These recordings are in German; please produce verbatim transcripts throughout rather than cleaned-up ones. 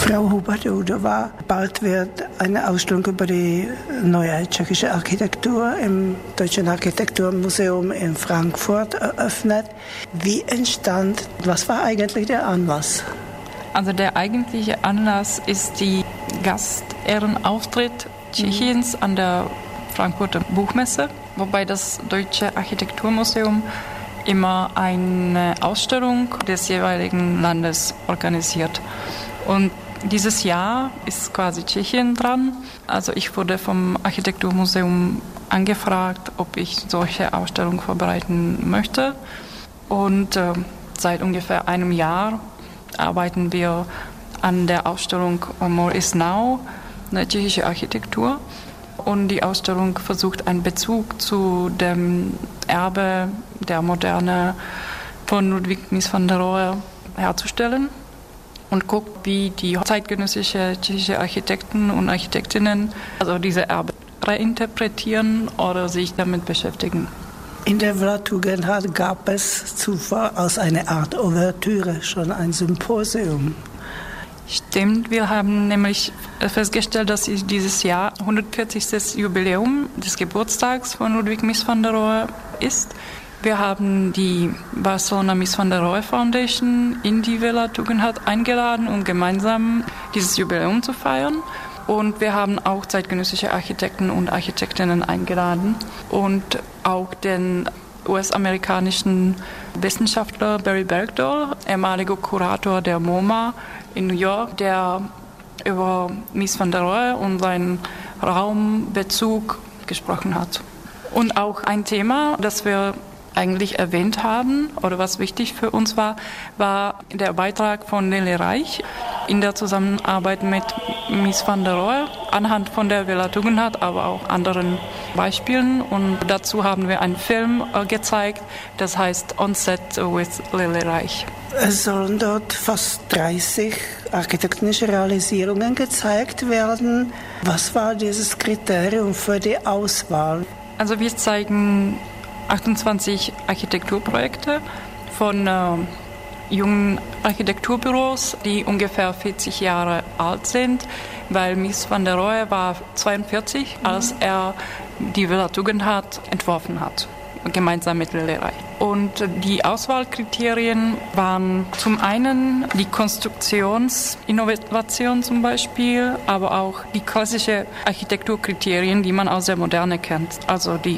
Frau Hubert-Udová, bald wird eine Ausstellung über die neue tschechische Architektur im Deutschen Architekturmuseum in Frankfurt eröffnet. Wie entstand, was war eigentlich der Anlass? Also der eigentliche Anlass ist die Gastehrenauftritt Tschechiens mhm. an der Frankfurter Buchmesse, wobei das Deutsche Architekturmuseum immer eine Ausstellung des jeweiligen Landes organisiert. Und dieses Jahr ist quasi Tschechien dran. Also ich wurde vom Architekturmuseum angefragt, ob ich solche Ausstellungen vorbereiten möchte. Und äh, seit ungefähr einem Jahr arbeiten wir an der Ausstellung More is Now, eine tschechische Architektur. Und die Ausstellung versucht einen Bezug zu dem Erbe der Moderne von Ludwig Mies van der Rohe herzustellen und guckt, wie die zeitgenössische tschechische Architekten und Architektinnen also diese Erbe reinterpretieren oder sich damit beschäftigen. In der Villa Tugendhat gab es zuvor als eine Art Ouvertüre schon ein Symposium. Stimmt, wir haben nämlich festgestellt, dass dieses Jahr hundertvierzigstes Jubiläum des Geburtstags von Ludwig Mies van der Rohe ist. Wir haben die Barcelona Mies van der Rohe Foundation in die Villa Tugendhat eingeladen, um gemeinsam dieses Jubiläum zu feiern. Und wir haben auch zeitgenössische Architekten und Architektinnen eingeladen und auch den U S-amerikanischen Wissenschaftler Barry Bergdahl, ehemaliger Kurator der MoMA in New York, der über Mies van der Rohe und seinen Raumbezug gesprochen hat. Und auch ein Thema, das wir eigentlich erwähnt haben oder was wichtig für uns war, war der Beitrag von Lili Reich in der Zusammenarbeit mit Mies van der Rohe anhand von der Villa Tugendhat, aber auch anderen Beispielen. Und dazu haben wir einen Film gezeigt, das heißt On Set with Lili Reich. Es sollen dort fast dreißig architektonische Realisierungen gezeigt werden. Was war dieses Kriterium für die Auswahl? Also wir zeigen achtundzwanzig Architekturprojekte von äh, jungen Architekturbüros, die ungefähr vierzig Jahre alt sind, weil Mies van der Rohe war zweiundvierzig, als er die Villa Tugendhat entworfen hat, gemeinsam mit Lili Reich. Und die Auswahlkriterien waren zum einen die Konstruktionsinnovation zum Beispiel, aber auch die klassischen Architekturkriterien, die man aus der Moderne kennt. Also die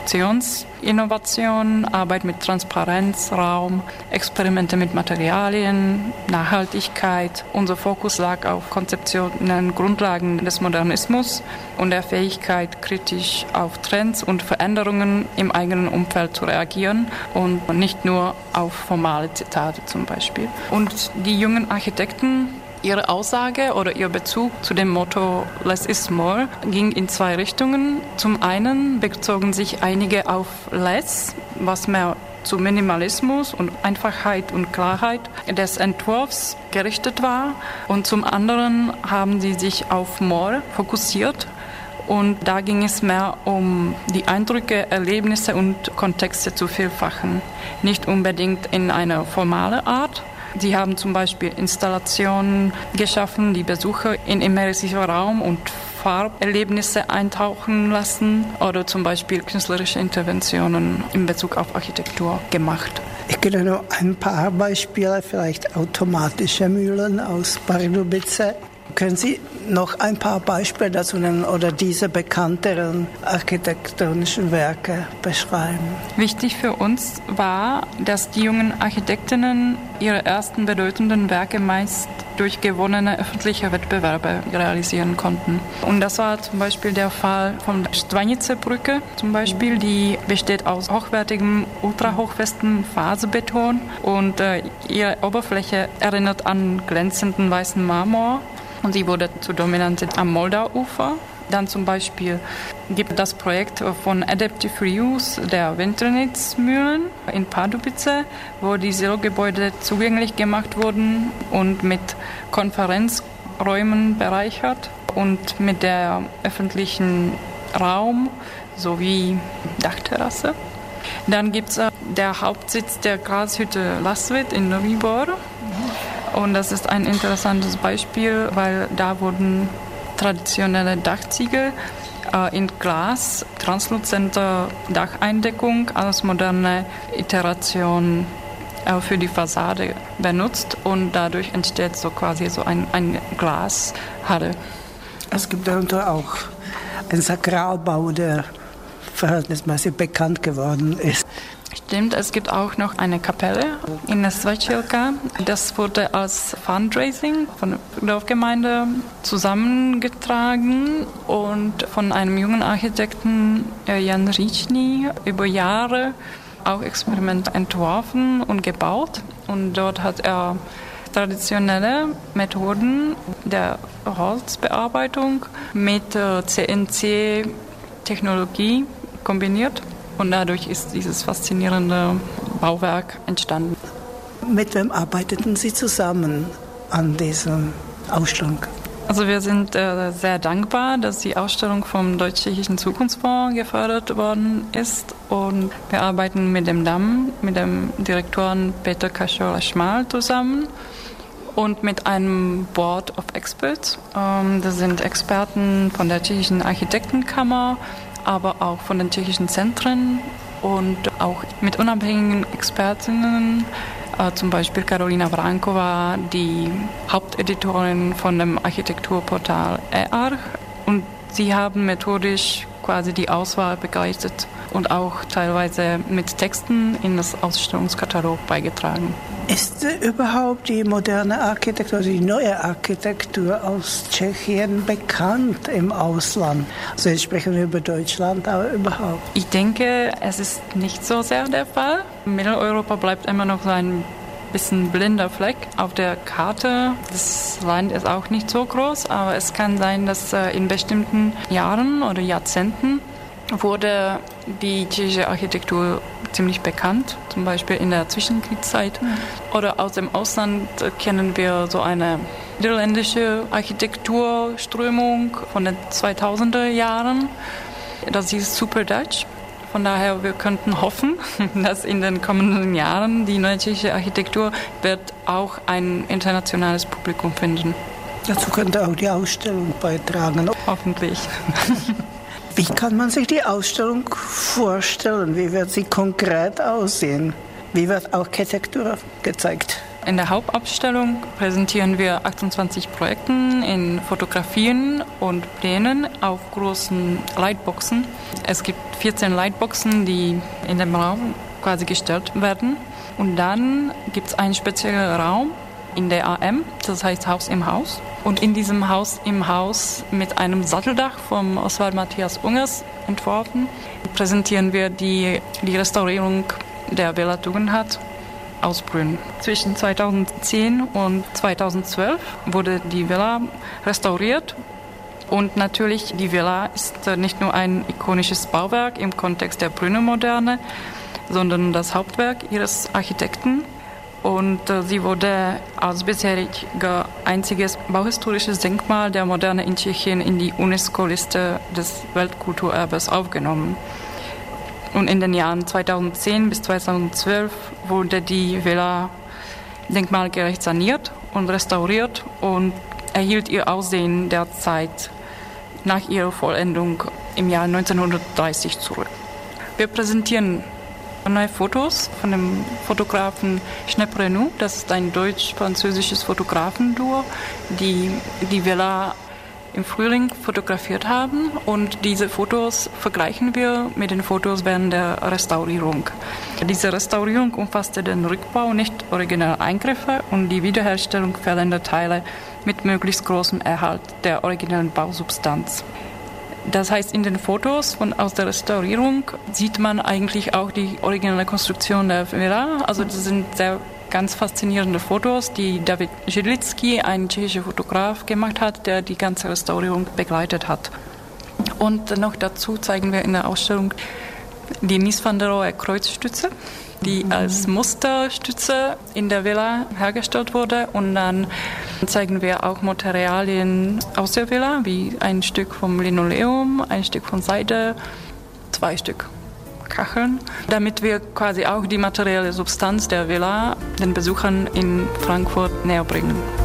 Konstruktionsinnovation, Arbeit mit Transparenz, Raum, Experimente mit Materialien, Nachhaltigkeit. Unser Fokus lag auf konzeptionellen Grundlagen des Modernismus und der Fähigkeit, kritisch auf Trends und Veränderungen im eigenen Umfeld zu reagieren. Und nicht nur auf formale Zitate zum Beispiel. Und die jungen Architekten, ihre Aussage oder ihr Bezug zu dem Motto Less is More ging in zwei Richtungen. Zum einen bezogen sich einige auf Less, was mehr zu Minimalismus und Einfachheit und Klarheit des Entwurfs gerichtet war. Und zum anderen haben sie sich auf More fokussiert. Und da ging es mehr um die Eindrücke, Erlebnisse und Kontexte zu vielfachen. Nicht unbedingt in einer formalen Art. Sie haben zum Beispiel Installationen geschaffen, die Besucher in immersiver Raum und Farberlebnisse eintauchen lassen oder zum Beispiel künstlerische Interventionen in Bezug auf Architektur gemacht. Ich kenne noch ein paar Beispiele, vielleicht automatische Mühlen aus Pardubice. Können Sie noch ein paar Beispiele dazu nennen oder diese bekannteren architektonischen Werke beschreiben? Wichtig für uns war, dass die jungen Architektinnen ihre ersten bedeutenden Werke meist durch gewonnene öffentliche Wettbewerbe realisieren konnten. Und das war zum Beispiel der Fall von der Stanice-Brücke, zum Beispiel, die besteht aus hochwertigem, ultrahochfestem Faserbeton und äh, ihre Oberfläche erinnert an glänzenden weißen Marmor. Und sie wurde zu dominant am Moldauufer. Dann zum Beispiel gibt es das Projekt von Adaptive Reuse der Winternitz-Mühlen in Pardubice, wo die Silogebäude zugänglich gemacht wurden und mit Konferenzräumen bereichert und mit der öffentlichen Raum sowie Dachterrasse. Dann gibt es der Hauptsitz der Glashütte Laswit in Novibor. Und das ist ein interessantes Beispiel, weil da wurden traditionelle Dachziegel äh, in Glas, transluzente Dacheindeckung als moderne Iteration äh, für die Fassade benutzt und dadurch entsteht so quasi so ein, ein Glashalle. Es gibt darunter auch einen Sakralbau, der verhältnismäßig bekannt geworden ist. Stimmt, es gibt auch noch eine Kapelle in der Svetschilka. Das wurde als Fundraising von der Dorfgemeinde zusammengetragen und von einem jungen Architekten, Jan Riechny, über Jahre auch Experimente entworfen und gebaut. Und dort hat er traditionelle Methoden der Holzbearbeitung mit C N C-Technologie kombiniert. Und dadurch ist dieses faszinierende Bauwerk entstanden. Mit wem arbeiteten Sie zusammen an dieser Ausstellung? Also wir sind äh, sehr dankbar, dass die Ausstellung vom Deutsch-Tschechischen Zukunftsfonds gefördert worden ist. Und wir arbeiten mit dem D A M, mit dem Direktor Peter Kaschola-Schmal zusammen und mit einem Board of Experts. Ähm, das sind Experten von der Tschechischen Architektenkammer, aber auch von den tschechischen Zentren und auch mit unabhängigen Expertinnen, äh, zum Beispiel Karolina Vránkova, die Haupteditorin von dem Architekturportal eArch. Und sie haben methodisch quasi die Auswahl begleitet und auch teilweise mit Texten in das Ausstellungskatalog beigetragen. Ist überhaupt die moderne Architektur, die neue Architektur aus Tschechien bekannt im Ausland? Also jetzt sprechen wir über Deutschland, aber überhaupt? Ich denke, es ist nicht so sehr der Fall. Mitteleuropa bleibt immer noch so ein bisschen blinder Fleck auf der Karte. Das Land ist auch nicht so groß, aber es kann sein, dass in bestimmten Jahren oder Jahrzehnten wurde die tschechische Architektur ziemlich bekannt, zum Beispiel in der Zwischenkriegszeit. Oder aus dem Ausland kennen wir so eine niederländische Architekturströmung von den zweitausender Jahren. Das ist Super Dutch. Von daher, wir könnten hoffen, dass in den kommenden Jahren die neue tschechische Architektur wird auch ein internationales Publikum finden. Dazu könnte auch die Ausstellung beitragen. Hoffentlich. Wie kann man sich die Ausstellung vorstellen? Wie wird sie konkret aussehen? Wie wird Architektur gezeigt? In der Hauptausstellung präsentieren wir achtundzwanzig Projekte in Fotografien und Plänen auf großen Lightboxen. Es gibt vierzehn Lightboxen, die in dem Raum quasi gestellt werden. Und dann gibt es einen speziellen Raum in der A M, das heißt Haus im Haus. Und in diesem Haus im Haus mit einem Satteldach vom Oswald Matthias Ungers entworfen, präsentieren wir die, die Restaurierung der Villa Tugendhat aus Brünn. Zwischen zweitausendzehn und zweitausendzwölf wurde die Villa restauriert. Und natürlich, die Villa ist nicht nur ein ikonisches Bauwerk im Kontext der Brünner Moderne, sondern das Hauptwerk ihres Architekten. Und äh, sie wurde als bisheriger einziges bauhistorisches Denkmal der Moderne in Tschechien in die UNESCO-Liste des Weltkulturerbes aufgenommen. Und in den Jahren zweitausendzehn bis zweitausendzwölf wurde die Villa denkmalgerecht saniert und restauriert und erhielt ihr Aussehen der Zeit nach ihrer Vollendung im Jahr neunzehnhundertdreißig zurück. Wir präsentieren neue Fotos von dem Fotografen Schnepp Renou. Das ist ein deutsch-französisches Fotografenduo, die die Villa im Frühling fotografiert haben. Und diese Fotos vergleichen wir mit den Fotos während der Restaurierung. Diese Restaurierung umfasste den Rückbau nicht origineller Eingriffe und die Wiederherstellung fehlender Teile mit möglichst großem Erhalt der originellen Bausubstanz. Das heißt, in den Fotos von, aus der Restaurierung sieht man eigentlich auch die originelle Konstruktion der Villa. Also das sind sehr ganz faszinierende Fotos, die David Židlický, ein tschechischer Fotograf, gemacht hat, der die ganze Restaurierung begleitet hat. Und noch dazu zeigen wir in der Ausstellung die Mies van der Rohe Kreuzstütze, die als Musterstütze in der Villa hergestellt wurde. Und dann zeigen wir auch Materialien aus der Villa, wie ein Stück vom Linoleum, ein Stück von Seide, zwei Stück Kacheln, damit wir quasi auch die materielle Substanz der Villa den Besuchern in Frankfurt näher bringen.